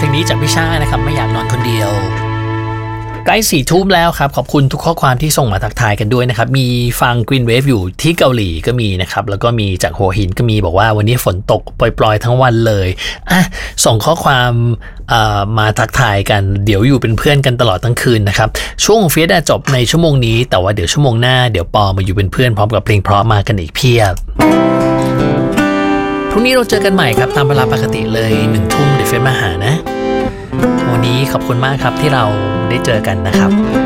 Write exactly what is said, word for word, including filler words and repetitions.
เพลงนี้จากพี่ชานะครับไม่อยากนอนคนเดียวใกล้สี่ทุ่มแล้วครับขอบคุณทุกข้อความที่ส่งมาทักทายกันด้วยนะครับมีฟัง Green Wave อยู่ที่เกาหลีก็มีนะครับแล้วก็มีจากหัวหินก็มีบอกว่าวันนี้ฝนตกปล่อยๆทั้งวันเลยอ่ะส่งข้อความมาทักทายกันเดี๋ยวอยู่เป็นเพื่อนกันตลอดทั้งคืนนะครับช่วงเฟียสจบในชั่วโมงนี้แต่ว่าเดี๋ยวชั่วโมงหน้าเดี๋ยวปอมาอยู่เป็นเพื่อนพร้อมกับเพลงเพราะมากันอีกเพียบพรุ่งนี้เราเจอกันใหม่ครับตามเวลาปกติเลยหนึ่งทุ่มเดี๋ยวเฟียสมาหานะวันนี้ขอบคุณมากครับที่เราได้เจอกันนะครับ